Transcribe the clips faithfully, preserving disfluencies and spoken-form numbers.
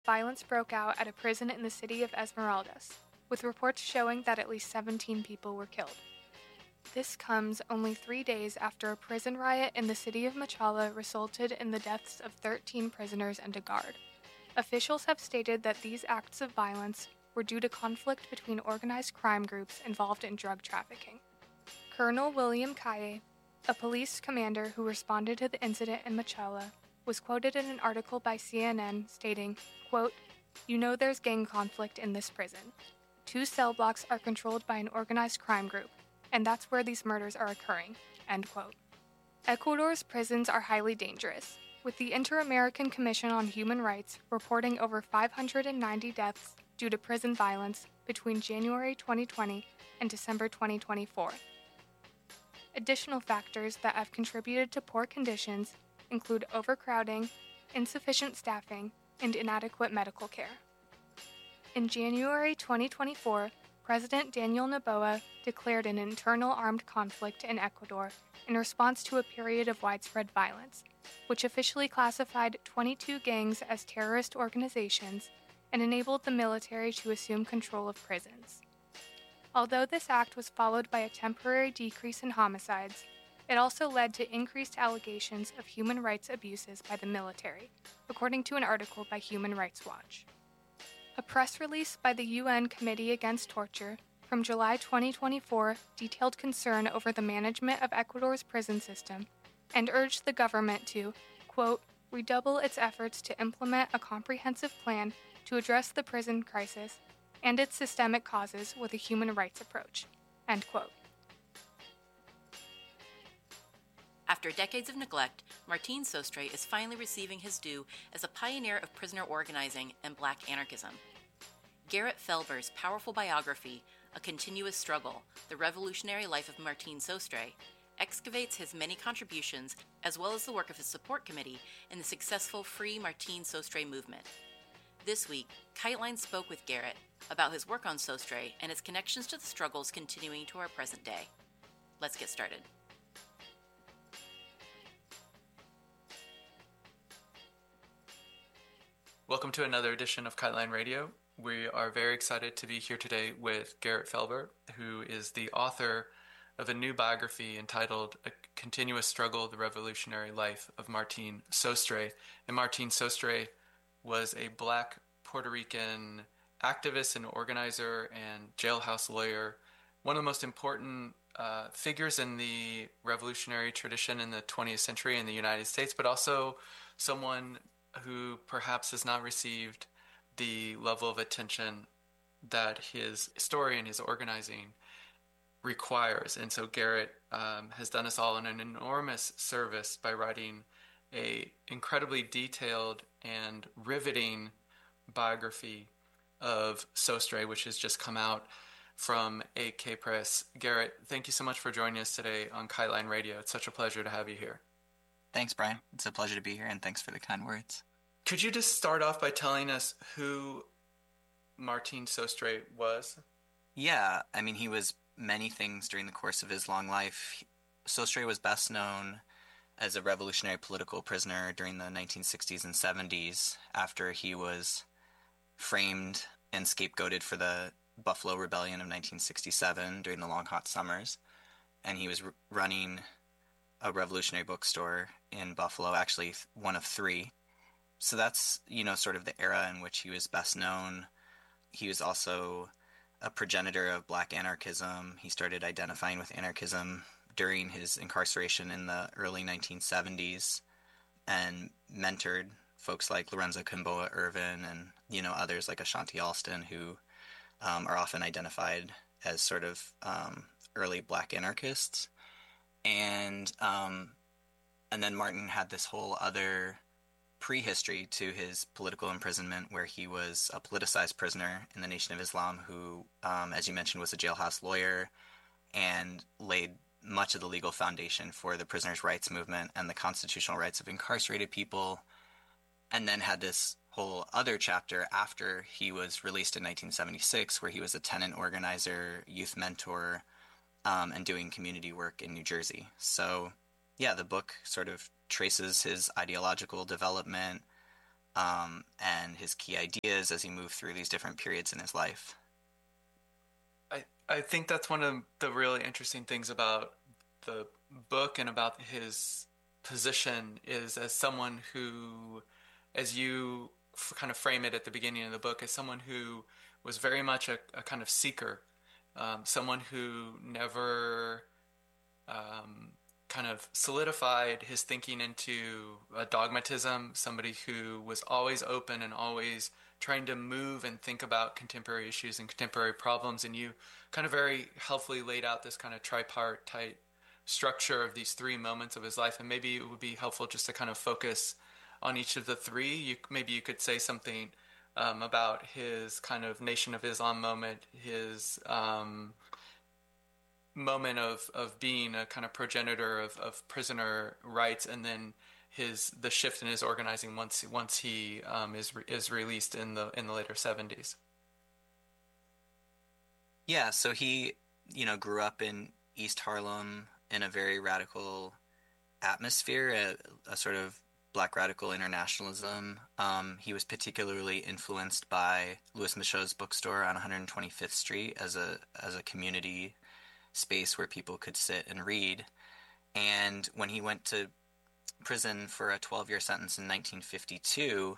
violence broke out at a prison in the city of Esmeraldas, with reports showing that at least seventeen people were killed. This comes only three days after a prison riot in the city of Machala resulted in the deaths of thirteen prisoners and a guard. Officials have stated that these acts of violence were due to conflict between organized crime groups involved in drug trafficking. Colonel William Kaye, a police commander who responded to the incident in Machala, was quoted in an article by C N N stating, quote, "You know there's gang conflict in this prison. Two cell blocks are controlled by an organized crime group, and that's where these murders are occurring," end quote. Ecuador's prisons are highly dangerous, with the Inter-American Commission on Human Rights reporting over five hundred ninety deaths due to prison violence between January twenty twenty and December twenty twenty-four. Additional factors that have contributed to poor conditions include overcrowding, insufficient staffing, and inadequate medical care. In January twenty twenty-four, President Daniel Noboa declared an internal armed conflict in Ecuador in response to a period of widespread violence, which officially classified twenty-two gangs as terrorist organizations and enabled the military to assume control of prisons. Although this act was followed by a temporary decrease in homicides, it also led to increased allegations of human rights abuses by the military, according to an article by Human Rights Watch. A press release by the U N Committee Against Torture from July twenty twenty-four detailed concern over the management of Ecuador's prison system and urged the government to, quote, redouble its efforts to implement a comprehensive plan to address the prison crisis and its systemic causes with a human rights approach, end quote. After decades of neglect, Martín Sostre is finally receiving his due as a pioneer of prisoner organizing and Black anarchism. Garrett Felber's powerful biography, A Continuous Struggle, The Revolutionary Life of Martín Sostre, excavates his many contributions as well as the work of his support committee in the successful Free Martín Sostre movement. This week, KiteLine spoke with Garrett about his work on Sostre and its connections to the struggles continuing to our present day. Let's get started. Welcome to another edition of KiteLine Radio. We are very excited to be here today with Garrett Felber, who is the author of a new biography entitled A Continuous Struggle, The Revolutionary Life of Martín Sostre. And Martín Sostre was a Black Puerto Rican activist and organizer and jailhouse lawyer, one of the most important uh, figures in the revolutionary tradition in the twentieth century in the United States, but also someone who perhaps has not received the level of attention that his story and his organizing requires. And so Garrett um, has done us all an enormous service by writing a incredibly detailed and riveting biography of Sostre, which has just come out from A K Press. Garrett, thank you so much for joining us today on KiteLine Radio. It's such a pleasure to have you here. Thanks, Brian. It's a pleasure to be here, and thanks for the kind words. Could you just start off by telling us who Martín Sostre was? Yeah, I mean, he was many things during the course of his long life. Sostre was best known as a revolutionary political prisoner during the nineteen sixties and seventies after he was framed and scapegoated for the Buffalo Rebellion of nineteen sixty-seven during the long hot summers. And he was r- running a revolutionary bookstore in Buffalo, actually one of three. So that's, you know, sort of the era in which he was best known. He was also a progenitor of Black anarchism. He started identifying with anarchism during his incarceration in the early nineteen seventies and mentored folks like Lorenzo Kimboa Irvin and, you know, others like Ashanti Alston, who um, are often identified as sort of um, early Black anarchists. And um, and then Martin had this whole other prehistory to his political imprisonment, where he was a politicized prisoner in the Nation of Islam who, um, as you mentioned, was a jailhouse lawyer and laid much of the legal foundation for the prisoners' rights movement and the constitutional rights of incarcerated people, and then had this whole other chapter after he was released in nineteen seventy-six, where he was a tenant organizer, youth mentor, um, and doing community work in New Jersey. So, yeah, the book sort of traces his ideological development, um, and his key ideas as he moved through these different periods in his life. I, I think that's one of the really interesting things about the book and about his position is as someone who, as you f- kind of frame it at the beginning of the book, as someone who was very much a, a kind of seeker, um, someone who never um, kind of solidified his thinking into a dogmatism, somebody who was always open and always trying to move and think about contemporary issues and contemporary problems. And you kind of very helpfully laid out this kind of tripartite structure of these three moments of his life. And maybe it would be helpful just to kind of focus on each of the three. You, maybe you could say something um, about his kind of Nation of Islam moment, his um, moment of, of being a kind of progenitor of, of prisoner rights, and then his the shift in his organizing once once he um, is re- is released in the in the later seventies. Yeah, so he, you know, grew up in East Harlem in a very radical atmosphere, a, a sort of black radical internationalism. Um, he was particularly influenced by Louis Michaud's bookstore on one hundred twenty-fifth Street as a as a community space where people could sit and read. And when he went to prison for a twelve-year sentence in nineteen fifty-two,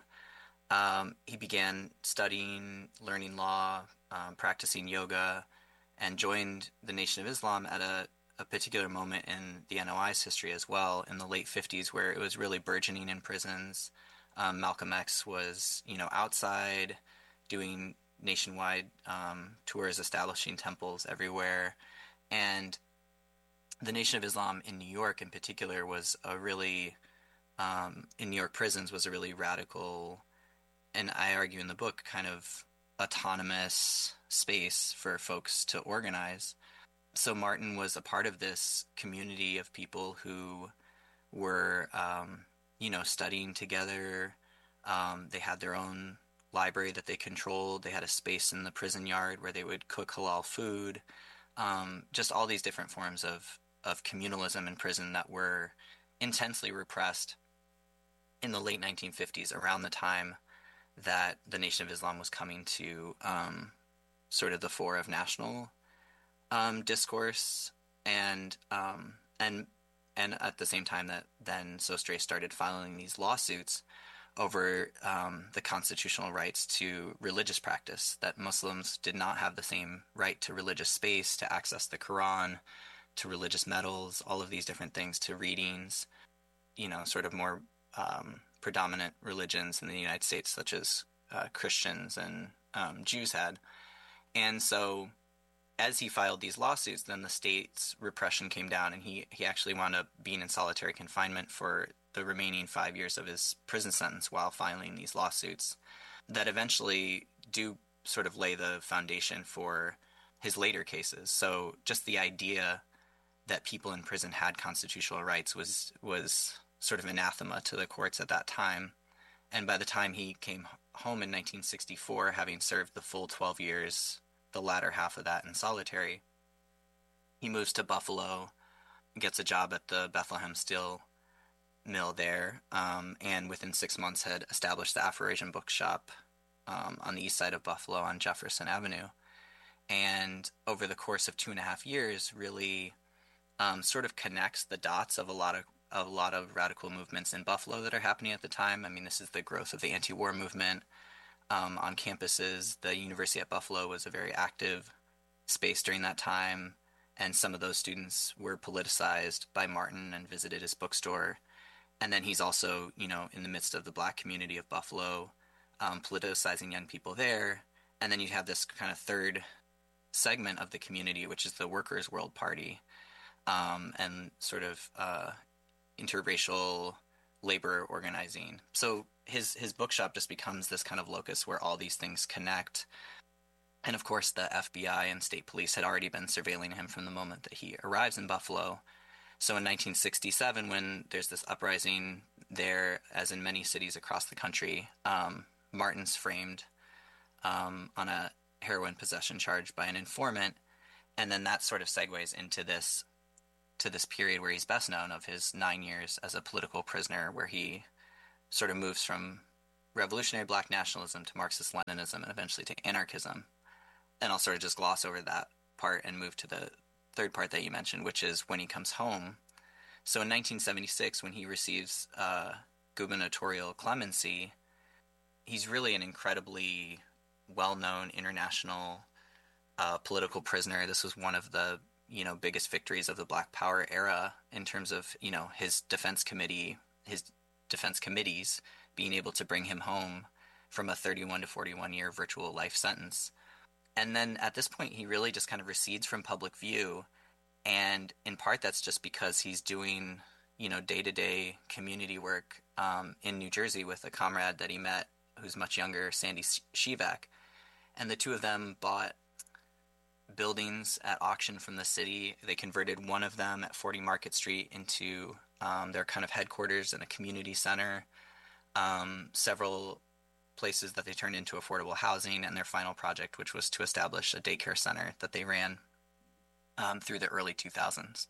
um, he began studying, learning law, um, practicing yoga, and joined the Nation of Islam at a, a particular moment in the N O I's history as well, in the late fifties, where it was really burgeoning in prisons. Um, Malcolm X was, you know, outside doing nationwide um, tours, establishing temples everywhere. And the Nation of Islam in New York in particular was a really, um, in New York prisons, was a really radical, and I argue in the book, kind of autonomous space for folks to organize. So Martin was a part of this community of people who were, um, you know, studying together. Um, they had their own library that they controlled. They had a space in the prison yard where they would cook halal food. Um, just all these different forms of, of communalism in prison that were intensely repressed in the late nineteen fifties, around the time that the Nation of Islam was coming to um, sort of the fore of national um, discourse, and um, and and at the same time that then Sostre started filing these lawsuits over um, the constitutional rights to religious practice, that Muslims did not have the same right to religious space, to access the Quran, to religious medals, all of these different things, to readings, you know, sort of more um, predominant religions in the United States, such as uh, Christians and um, Jews had. And so as he filed these lawsuits, then the state's repression came down, and he, he actually wound up being in solitary confinement for the remaining five years of his prison sentence while filing these lawsuits that eventually do sort of lay the foundation for his later cases. So just the idea that people in prison had constitutional rights was was sort of anathema to the courts at that time. And by the time he came home in nineteen sixty-four, having served the full twelve years, the latter half of that in solitary, he moves to Buffalo, gets a job at the Bethlehem Steel Mill there, um, and within six months had established the Afro-Asian Bookshop um, on the east side of Buffalo on Jefferson Avenue. And over the course of two and a half years, really um, sort of connects the dots of a lot of a lot of radical movements in Buffalo that are happening at the time. I mean, this is the growth of the anti-war movement um, on campuses. The University at Buffalo was a very active space during that time, and some of those students were politicized by Martin and visited his bookstore. And then he's also, you know, in the midst of the black community of Buffalo, um, politicizing young people there. And then you have this kind of third segment of the community, which is the Workers' World Party, um, and sort of uh, interracial labor organizing. So his his bookshop just becomes this kind of locus where all these things connect. And of course, the F B I and state police had already been surveilling him from the moment that he arrives in Buffalo. So in nineteen sixty-seven, when there's this uprising there, as in many cities across the country, um, Martin's framed um, on a heroin possession charge by an informant, and then that sort of segues into this to this period where he's best known of his nine years as a political prisoner, where he sort of moves from revolutionary black nationalism to Marxist-Leninism and eventually to anarchism. And I'll sort of just gloss over that part and move to the third part that you mentioned, which is when he comes home. So in nineteen seventy-six, when he receives uh, gubernatorial clemency, he's really an incredibly well-known international uh, political prisoner. This was one of the, you know, biggest victories of the Black Power era in terms of, you know, his defense committee, his defense committees being able to bring him home from a thirty-one to forty-one year virtual life sentence. And then at this point, he really just kind of recedes from public view. And in part, that's just because he's doing, you know, day-to-day community work um, in New Jersey with a comrade that he met who's much younger, Sandy Shivak. And the two of them bought buildings at auction from the city. They converted one of them at forty Market Street into um, their kind of headquarters and a community center. Um, several places that they turned into affordable housing, and their final project, which was to establish a daycare center that they ran um, through the early two thousands.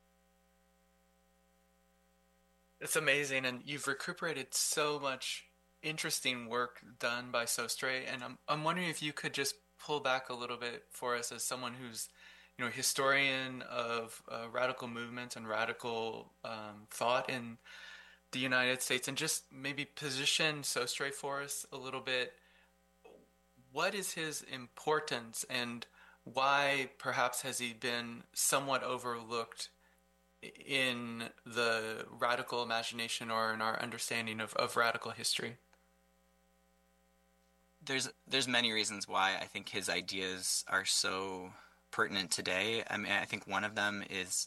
It's amazing, and you've recuperated so much interesting work done by Sostre, and I'm I'm wondering if you could just pull back a little bit for us as someone who's, you know, historian of uh, radical movements and radical um, thought in the United States, and just maybe position Sostre for us a little bit. What is his importance, and why perhaps has he been somewhat overlooked in the radical imagination or in our understanding of, of radical history? There's there's many reasons why I think his ideas are so pertinent today. I mean, I think one of them is,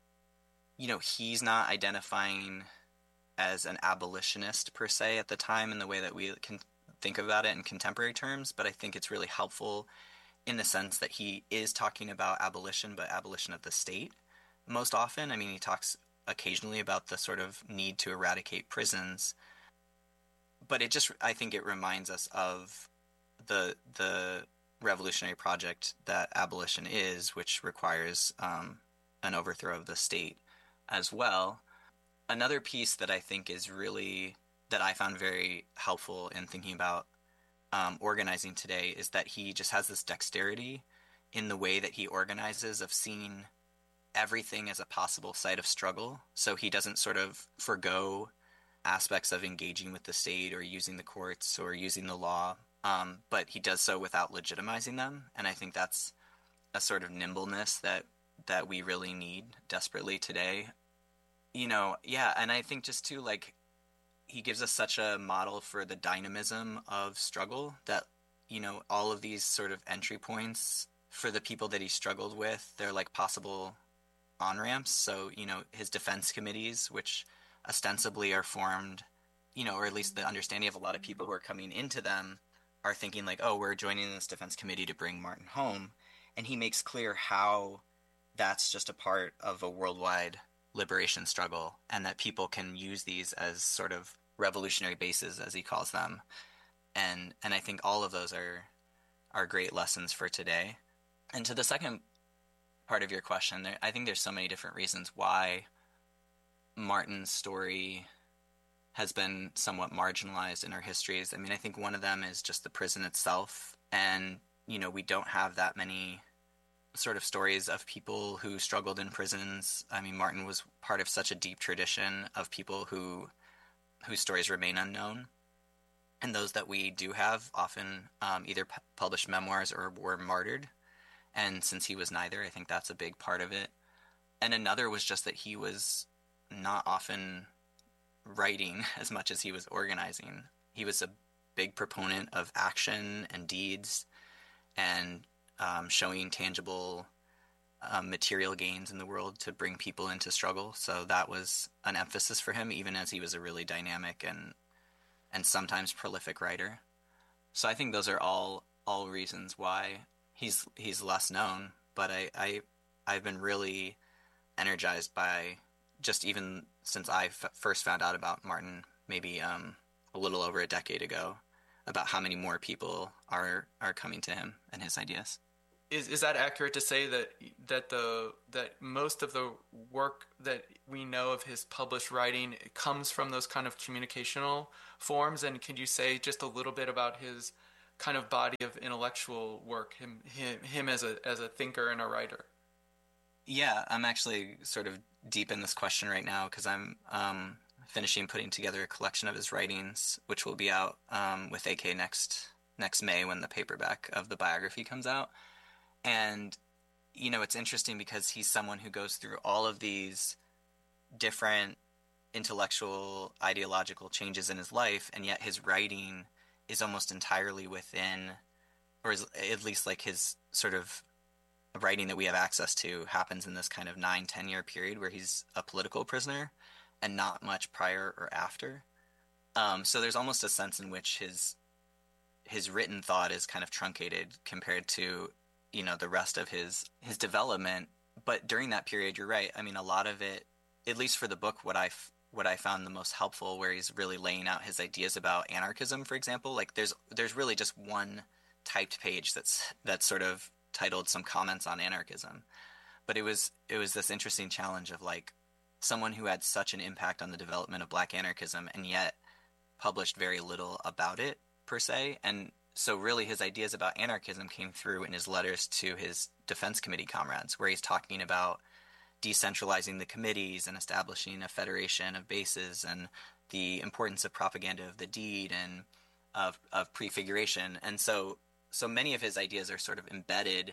you know, he's not identifying as an abolitionist per se at the time in the way that we can think about it in contemporary terms, but I think it's really helpful in the sense that he is talking about abolition, but abolition of the state most often. I mean, he talks occasionally about the sort of need to eradicate prisons, but it just, I think it reminds us of the the revolutionary project that abolition is, which requires um, an overthrow of the state as well. Another piece that I think is really, that I found very helpful in thinking about um, organizing today is that he just has this dexterity in the way that he organizes of seeing everything as a possible site of struggle. So he doesn't sort of forgo aspects of engaging with the state or using the courts or using the law, um, but he does so without legitimizing them. And I think that's a sort of nimbleness that, that we really need desperately today. You know, yeah, and I think just too, like, he gives us such a model for the dynamism of struggle that, you know, all of these sort of entry points for the people that he struggled with, they're like possible on-ramps. So, you know, his defense committees, which ostensibly are formed, you know, or at least the understanding of a lot of people who are coming into them are thinking like, oh, we're joining this defense committee to bring Martin home. And he makes clear how that's just a part of a worldwide liberation struggle, and that people can use these as sort of revolutionary bases, as he calls them. And and I think all of those are are great lessons for today. And to the second part of your question, there, I think there's so many different reasons why Martin's story has been somewhat marginalized in our histories. I mean, I think one of them is just the prison itself. And, you know, we don't have that many sort of stories of people who struggled in prisons. I mean, Martin was part of such a deep tradition of people who whose stories remain unknown. And those that we do have often um, either p- published memoirs or were martyred. And since he was neither, I think that's a big part of it. And another was just that he was not often writing as much as he was organizing. He was a big proponent of action and deeds and um, showing tangible um, material gains in the world to bring people into struggle. So that was an emphasis for him, even as he was a really dynamic and and sometimes prolific writer. So I think those are all all reasons why he's he's less known. But I, I I've been really energized by, just even since I f- first found out about Martin, maybe um, a little over a decade ago, about how many more people are are coming to him and his ideas. is is that accurate to say that that the that most of the work that we know of his published writing comes from those kind of communicational forms? And can you say just a little bit about his kind of body of intellectual work, him him, him as a as a thinker and a writer? Yeah, I'm actually sort of deep in this question right now because I'm um, finishing putting together a collection of his writings, which will be out um, with A K next next May when the paperback of the biography comes out. And, you know, it's interesting because he's someone who goes through all of these different intellectual, ideological changes in his life, and yet his writing is almost entirely within, or is, at least like his sort of writing that we have access to happens in this kind of nine, ten year period where he's a political prisoner and not much prior or after. Um, so there's almost a sense in which his his written thought is kind of truncated compared to, you know, the rest of his his development. But during that period, you're right. I mean, a lot of it, at least for the book, what I what I found the most helpful, where he's really laying out his ideas about anarchism, for example. Like there's there's really just one typed page that's that's sort of titled "Some Comments on Anarchism," but it was it was this interesting challenge of like someone who had such an impact on the development of Black anarchism and yet published very little about it per se. And so really his ideas about anarchism came through in his letters to his Defense Committee comrades, where he's talking about decentralizing the committees and establishing a federation of bases and the importance of propaganda of the deed and of, of prefiguration. And so so many of his ideas are sort of embedded,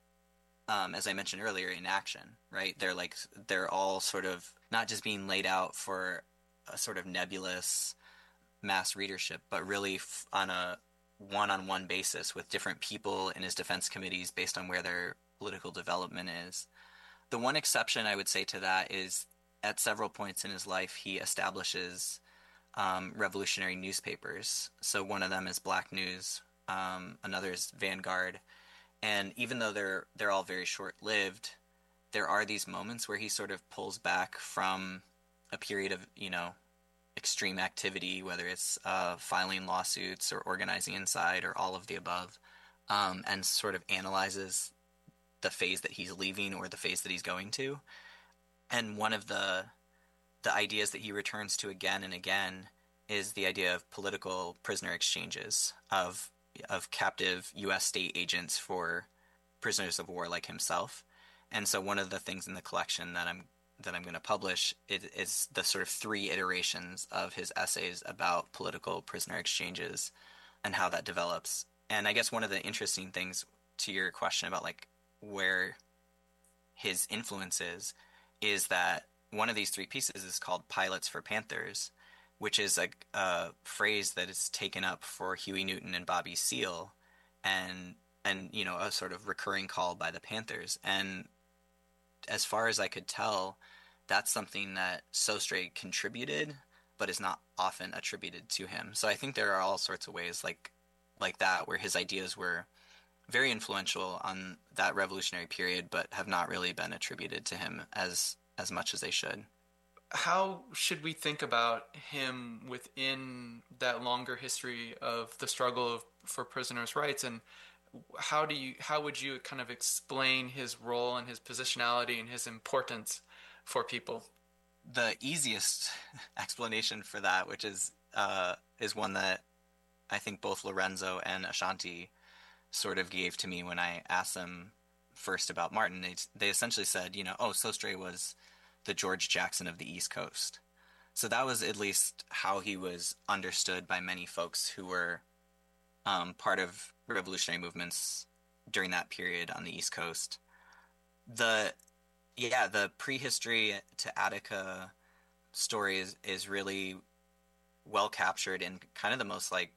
um, as I mentioned earlier, in action, right? They're like they're all sort of not just being laid out for a sort of nebulous mass readership, but really f- on a one-on-one basis with different people in his defense committees based on where their political development is. The one exception I would say to that is at several points in his life, he establishes um, revolutionary newspapers. So one of them is Black News, um, another is Vanguard. And even though they're they're all very short-lived, there are these moments where he sort of pulls back from a period of, you know, extreme activity, whether it's uh, filing lawsuits or organizing inside or all of the above, um, and sort of analyzes the phase that he's leaving or the phase that he's going to. And one of the the ideas that he returns to again and again is the idea of political prisoner exchanges, of of captive U S state agents for prisoners of war like himself. And so one of the things in the collection that I'm that I'm going to publish is, is the sort of three iterations of his essays about political prisoner exchanges and how that develops. And I guess one of the interesting things to your question about like where his influence is, is that one of these three pieces is called Pilots for Panthers, which is a, a phrase that is taken up for Huey Newton and Bobby Seale, and and you know a sort of recurring call by the Panthers. And as far as I could tell, that's something that Sostre contributed, but is not often attributed to him. So I think there are all sorts of ways like like that where his ideas were very influential on that revolutionary period, but have not really been attributed to him as as much as they should. How should we think about him within that longer history of the struggle of, for prisoners' rights, and how do you how would you kind of explain his role and his positionality and his importance for people? The easiest explanation for that, which is uh, is one that I think both Lorenzo and Ashanti sort of gave to me when I asked them first about Martin. They they essentially said, you know, oh, Sostre was the George Jackson of the East Coast. So that was at least how he was understood by many folks who were um, part of revolutionary movements during that period on the East Coast. The yeah, the prehistory to Attica story is, is really well captured in kind of the most like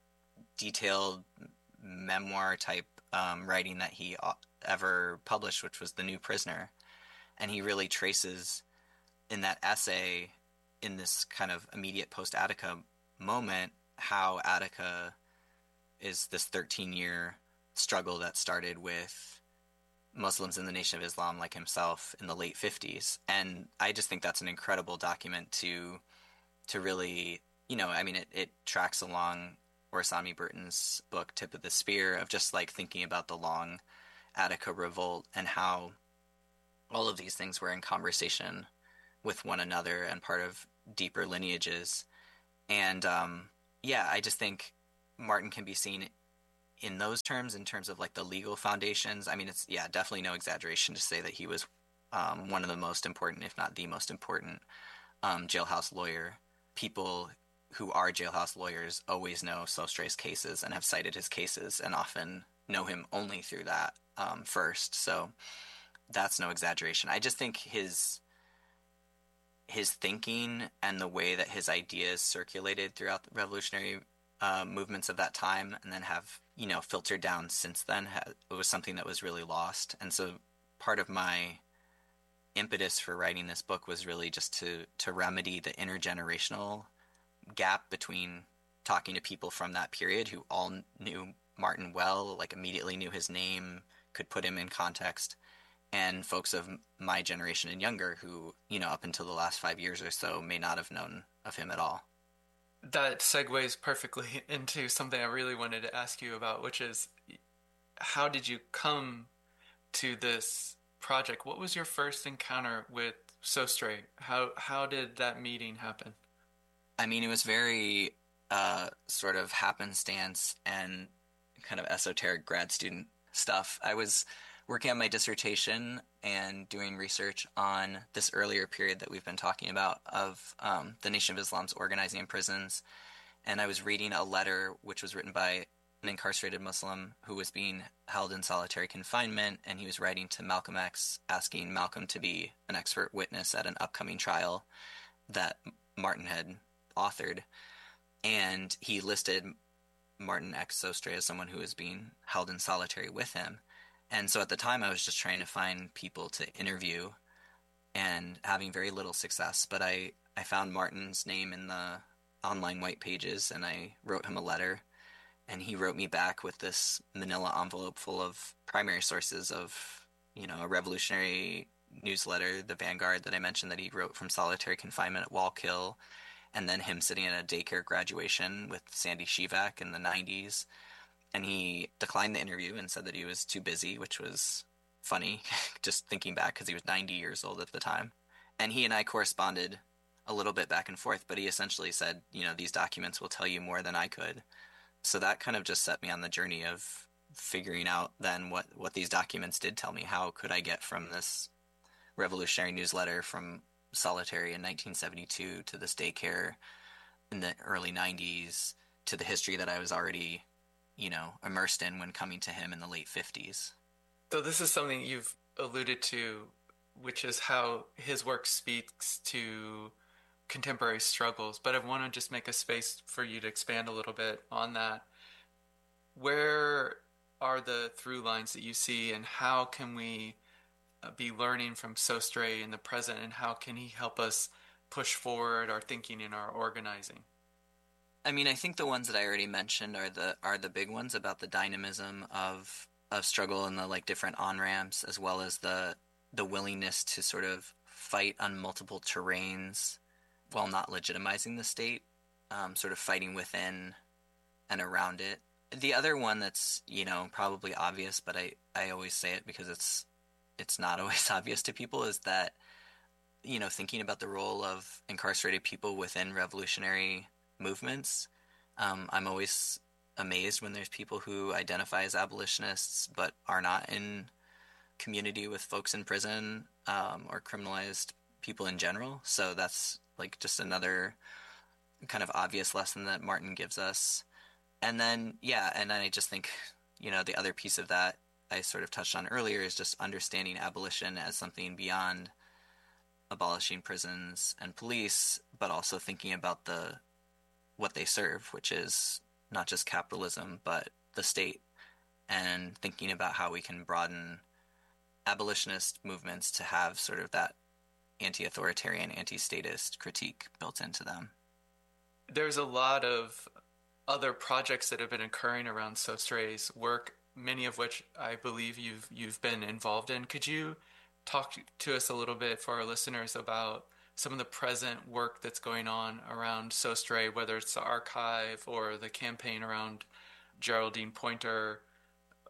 detailed memoir type um, writing that he ever published, which was The New Prisoner. And he really traces in that essay, in this kind of immediate post-Attica moment, how Attica is this thirteen-year struggle that started with Muslims in the Nation of Islam like himself in the late fifties. And I just think that's an incredible document to to really, you know, I mean, it, it tracks along Orasami Burton's book, Tip of the Spear, of just like thinking about the long Attica revolt, and how all of these things were in conversation with one another and part of deeper lineages. And um, yeah, I just think Martin can be seen in those terms, in terms of like the legal foundations. I mean, it's, yeah, definitely no exaggeration to say that he was um, one of the most important, if not the most important, um, jailhouse lawyer. People who are jailhouse lawyers always know Sostray's cases and have cited his cases and often know him only through that um, first. So that's no exaggeration. I just think his his thinking and the way that his ideas circulated throughout the revolutionary uh, movements of that time, and then have, you know, filtered down since then, it was something that was really lost. And so part of my impetus for writing this book was really just to to remedy the intergenerational gap between talking to people from that period who all knew Martin well, like immediately knew his name, could put him in context, and folks of my generation and younger who, you know, up until the last five years or so may not have known of him at all. That segues perfectly into something I really wanted to ask you about, which is, how did you come to this project? What was your first encounter with Sostray? How how did that meeting happen? I mean, it was very uh, sort of happenstance and kind of esoteric grad student stuff. I was working on my dissertation and doing research on this earlier period that we've been talking about of um, the Nation of Islam's organizing in prisons. And I was reading a letter which was written by an incarcerated Muslim who was being held in solitary confinement, and he was writing to Malcolm X, asking Malcolm to be an expert witness at an upcoming trial that Martin had authored. And he listed Martin X. Sostray as someone who was being held in solitary with him. And so at the time I was just trying to find people to interview and having very little success. But I, I found Martin's name in the online white pages, and I wrote him a letter. And he wrote me back with this manila envelope full of primary sources of, you know, a revolutionary newsletter, The Vanguard, that I mentioned that he wrote from solitary confinement at Wallkill, and then him sitting at a daycare graduation with Sandy Shivak in the nineties. And he declined the interview and said that he was too busy, which was funny, just thinking back, because he was ninety years old at the time. And he and I corresponded a little bit back and forth, but he essentially said, you know, these documents will tell you more than I could. So that kind of just set me on the journey of figuring out then what, what these documents did tell me. How could I get from this revolutionary newsletter from solitary in nineteen seventy-two to this daycare in the early nineties to the history that I was already, you know, immersed in when coming to him in the late fifties. So this is something you've alluded to, which is how his work speaks to contemporary struggles. But I want to just make a space for you to expand a little bit on that. Where are the through lines that you see, and how can we be learning from Sostray in the present, and how can he help us push forward our thinking and our organizing? I mean, I think the ones that I already mentioned are the are the big ones about the dynamism of of struggle and the like different on-ramps, as well as the the willingness to sort of fight on multiple terrains while not legitimizing the state, um, sort of fighting within and around it. The other one that's, you know, probably obvious, but I, I always say it because it's it's not always obvious to people, is that, you know, thinking about the role of incarcerated people within revolutionary movements. Um, I'm always amazed when there's people who identify as abolitionists but are not in community with folks in prison, um, or criminalized people in general. So that's like just another kind of obvious lesson that Martin gives us. And then, yeah, and I just think, you know, the other piece of that I sort of touched on earlier is just understanding abolition as something beyond abolishing prisons and police, but also thinking about the what they serve, which is not just capitalism, but the state, and thinking about how we can broaden abolitionist movements to have sort of that anti-authoritarian, anti-statist critique built into them. There's a lot of other projects that have been occurring around Sostray's work, many of which I believe you've you've been involved in. Could you talk to us a little bit, for our listeners, about some of the present work that's going on around Sostray, whether it's the archive or the campaign around Geraldine Poynter?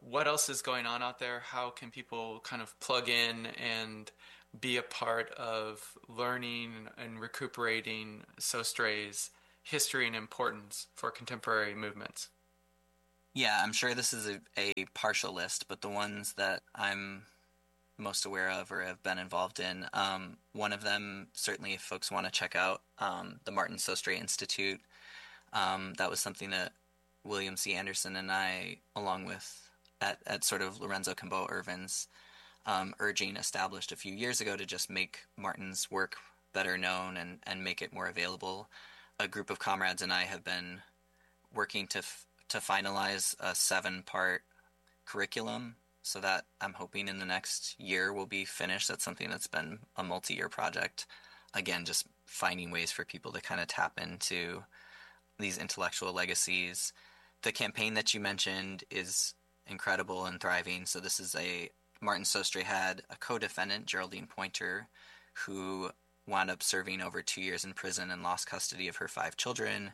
what else is going on out there? How can people kind of plug in and be a part of learning and recuperating Sostray's history and importance for contemporary movements? Yeah, I'm sure this is a, a partial list, but the ones that I'm most aware of or have been involved in, um, one of them, certainly if folks want to check out um, the Martin Sostre Institute, um, that was something that William C. Anderson and I, along with at, at sort of Lorenzo Cambo Irvin's um, urging, established a few years ago to just make Martin's work better known and, and make it more available. A group of comrades and I have been working to f- to finalize a seven-part curriculum, so that I'm hoping in the next year will be finished. That's something that's been a multi-year project. Again, just finding ways for people to kind of tap into these intellectual legacies. The campaign that you mentioned is incredible and thriving. So this is a, Martin Sostre had a co-defendant, Geraldine Pointer, who wound up serving over two years in prison and lost custody of her five children.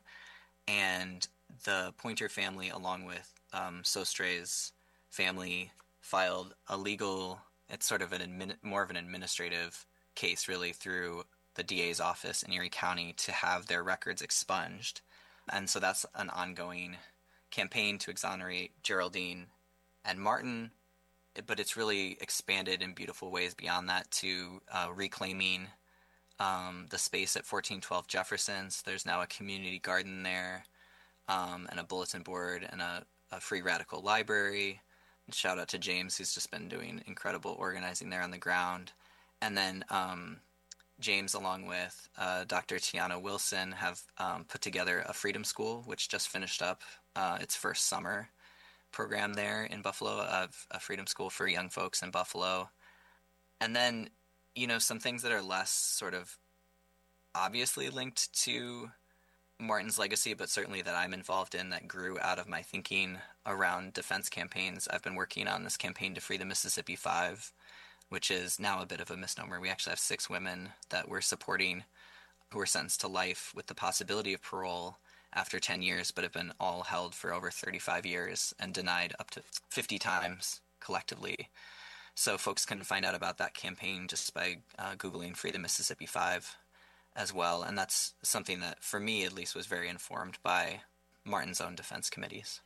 And the Pointer family, along with um, Sostre's family, filed a legal, it's sort of an admin, more of an administrative case really, through the D A's office in Erie County to have their records expunged. And so that's an ongoing campaign to exonerate Geraldine and Martin, but it's really expanded in beautiful ways beyond that to uh, reclaiming um, the space at fourteen twelve Jefferson. So there's now a community garden there, um, and a bulletin board and a, a free radical library. Shout out to James, who's just been doing incredible organizing there on the ground. And then um, James, along with uh, Doctor Tiana Wilson, have um, put together a Freedom School, which just finished up uh, its first summer program there in Buffalo, of a Freedom School for young folks in Buffalo. And then, you know, some things that are less sort of obviously linked to Martin's legacy, but certainly that I'm involved in, that grew out of my thinking around defense campaigns. I've been working on this campaign to free the Mississippi Five, which is now a bit of a misnomer. We actually have six women that we're supporting who were sentenced to life with the possibility of parole after ten years, but have been all held for over thirty-five years and denied up to fifty times collectively. So folks can find out about that campaign just by uh, Googling Free the Mississippi Five as well. And that's something that, for me at least, was very informed by Martin's own defense committees.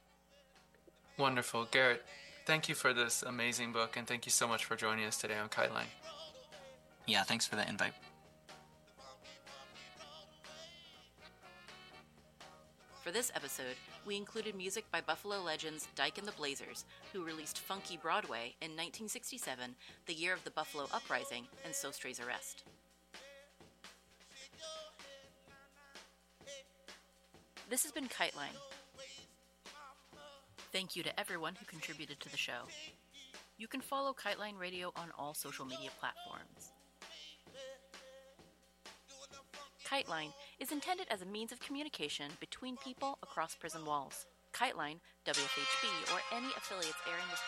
Wonderful. Garrett, thank you for this amazing book, and thank you so much for joining us today on KiteLine. Yeah, thanks for the invite. For this episode, we included music by Buffalo legends Dyke and the Blazers, who released Funky Broadway in nineteen sixty-seven, the year of the Buffalo Uprising and Sostre's arrest. This has been KiteLine. Thank you to everyone who contributed to the show. You can follow KiteLine Radio on all social media platforms. KiteLine is intended as a means of communication between people across prison walls. KiteLine, W F H B, or any affiliates airing this